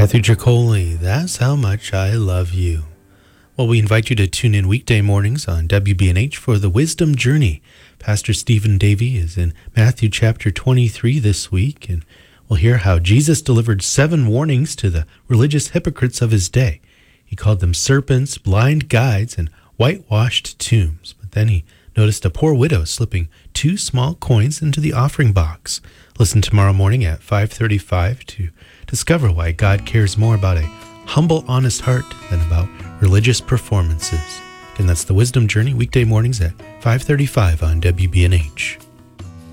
Matthew Giacoli, That's How Much I Love You. Well, we invite you to tune in weekday mornings on WBNH for the Wisdom Journey. Pastor Stephen Davey is in Matthew chapter 23 this week, and we'll hear how Jesus delivered 7 warnings to the religious hypocrites of his day. He called them serpents, blind guides, and whitewashed tombs. But then he noticed a poor widow slipping 2 small coins into the offering box. Listen tomorrow morning at 5:35 to discover why God cares more about a humble, honest heart than about religious performances. And that's the Wisdom Journey, weekday mornings at 5:35 on WBNH.